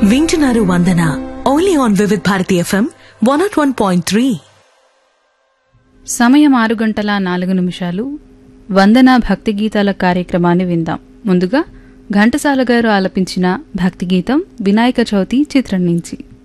వింటున్నారు వందన only on Vividh Bharati FM 101.3. సమయం 6:04. వందన భక్తి గీతాల కార్యక్రమాన్ని విందాం. ముందుగా ఘంటసాల గారు ఆలపించిన భక్తి గీతం వినాయక చవితి చిత్రం నుంచి.